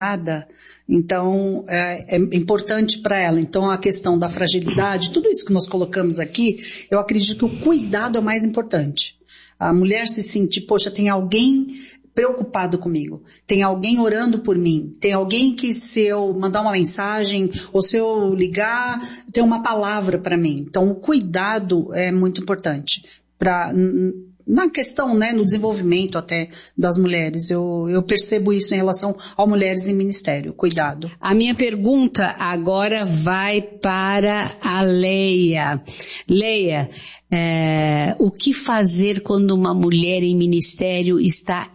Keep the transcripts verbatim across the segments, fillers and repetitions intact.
Então é, é importante para ela. Então a questão da fragilidade, tudo isso que nós colocamos aqui, eu acredito que o cuidado é o mais importante. A mulher se sentir, poxa, tem alguém preocupado comigo, tem alguém orando por mim, tem alguém que se eu mandar uma mensagem ou se eu ligar, tem uma palavra para mim. Então o cuidado é muito importante para na questão, né, no desenvolvimento até das mulheres. Eu, eu percebo isso em relação a mulheres em ministério. Cuidado. A minha pergunta agora vai para a Leia. Leia, é, o que fazer quando uma mulher em ministério está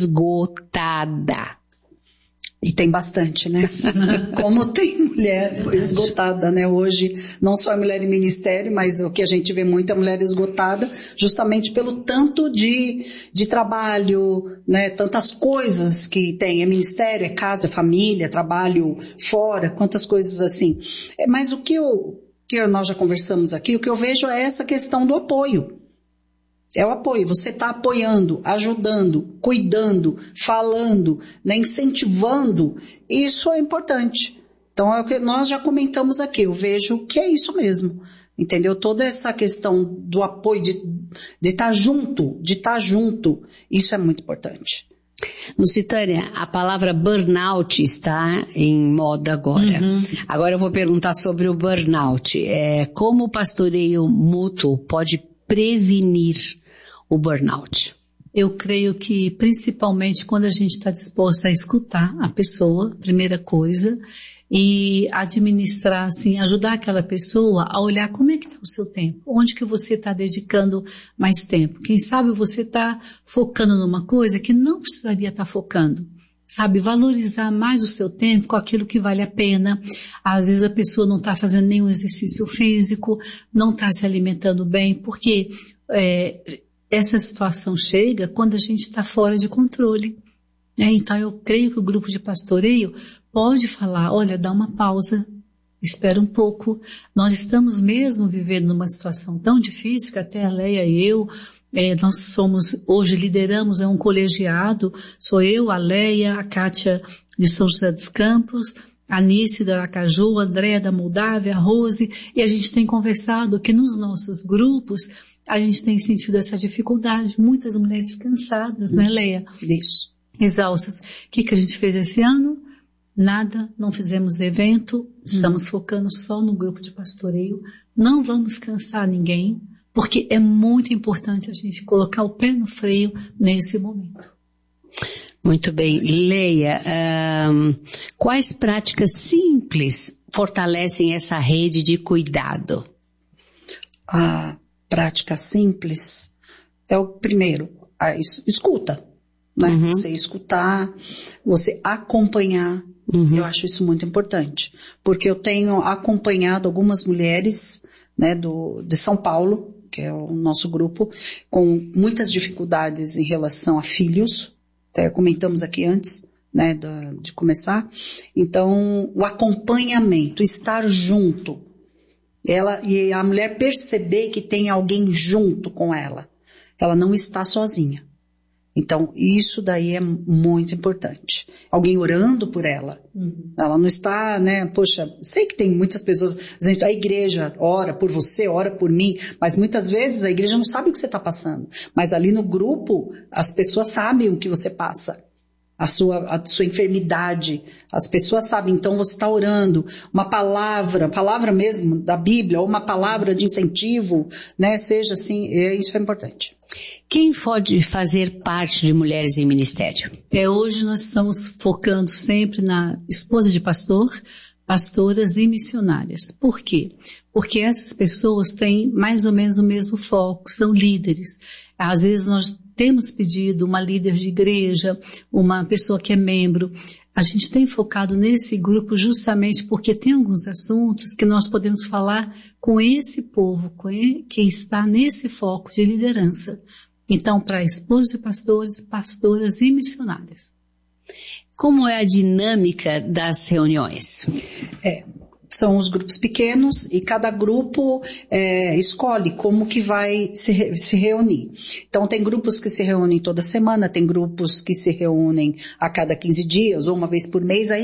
esgotada? E tem bastante, né? Como tem mulher esgotada, né? Hoje, não só a mulher em ministério, mas o que a gente vê muito é a mulher esgotada, justamente pelo tanto de, de trabalho, né? Tantas coisas que tem. É ministério, é casa, é família, trabalho fora, quantas coisas assim. É, mas o que, eu, que nós já conversamos aqui, o que eu vejo é essa questão do apoio. É o apoio, você está apoiando, ajudando, cuidando, falando, né, incentivando, isso é importante. Então é o que nós já comentamos aqui, eu vejo que é isso mesmo, entendeu? Toda essa questão do apoio, de de estar junto, de estar junto, isso é muito importante. Lucitânia, a palavra burnout está em moda agora. Uhum. Agora eu vou perguntar sobre o burnout. É, como o pastoreio mútuo pode prevenir o burnout? Eu creio que principalmente quando a gente está disposta a escutar a pessoa, primeira coisa, e administrar, assim, ajudar aquela pessoa a olhar como é que está o seu tempo, onde que você está dedicando mais tempo. Quem sabe você está focando numa coisa que não precisaria estar focando. Sabe, valorizar mais o seu tempo com aquilo que vale a pena. Às vezes a pessoa não está fazendo nenhum exercício físico, não está se alimentando bem, porque é, essa situação chega quando a gente está fora de controle. É, então eu creio que o grupo de pastoreio pode falar, olha, dá uma pausa, espera um pouco. Nós estamos mesmo vivendo numa situação tão difícil que até a Leia e eu, É, nós somos, hoje lideramos é um colegiado, sou eu, a Leia, a Kátia de São José dos Campos, a Nice da Aracaju, a Andréa da Moldávia, a Rose, e a gente tem conversado que nos nossos grupos a gente tem sentido essa dificuldade, muitas mulheres cansadas, né, Leia? Isso. Exaustas. O que que a gente fez esse ano? Nada, não fizemos evento, estamos hum. focando só no grupo de pastoreio, não vamos cansar ninguém, porque é muito importante a gente colocar o pé no freio nesse momento. Muito bem. Leia, um, quais práticas simples fortalecem essa rede de cuidado? A prática simples é o primeiro, a escuta, né? Uhum. Você escutar, você acompanhar, uhum. Eu acho isso muito importante, porque eu tenho acompanhado algumas mulheres, né, do, de São Paulo, que é o nosso grupo, com muitas dificuldades em relação a filhos, até comentamos aqui antes, né, de, de começar. Então, o acompanhamento, estar junto, ela, e a mulher perceber que tem alguém junto com ela, ela não está sozinha. Então, isso daí é muito importante. Alguém orando por ela. Uhum. Ela não está, né, poxa, sei que tem muitas pessoas, a igreja ora por você, ora por mim, mas muitas vezes a igreja não sabe o que você está passando. Mas ali no grupo, as pessoas sabem o que você passa. A sua, a sua enfermidade, as pessoas sabem, então você está orando, uma palavra, palavra mesmo da Bíblia, ou uma palavra de incentivo, né, seja assim, é, isso é importante. Quem pode fazer parte de Mulheres em Ministério? É, hoje nós estamos focando sempre na esposa de pastor, pastoras e missionárias. Por quê? Porque essas pessoas têm mais ou menos o mesmo foco, são líderes. Às vezes nós temos pedido uma líder de igreja, uma pessoa que é membro. A gente tem focado nesse grupo justamente porque tem alguns assuntos que nós podemos falar com esse povo, com quem está nesse foco de liderança. Então, para esposos de pastores, pastoras e missionárias. Como é a dinâmica das reuniões? É, são os grupos pequenos e cada grupo é, escolhe como que vai se, re, se reunir. Então tem grupos que se reúnem toda semana, tem grupos que se reúnem a cada quinze dias ou uma vez por mês, aí